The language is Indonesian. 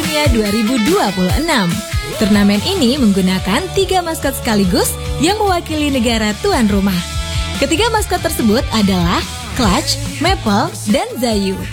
Dunia 2026. Turnamen ini menggunakan 3 maskot sekaligus yang mewakili negara tuan rumah. Ketiga maskot tersebut adalah Clutch, Maple, dan Zayu.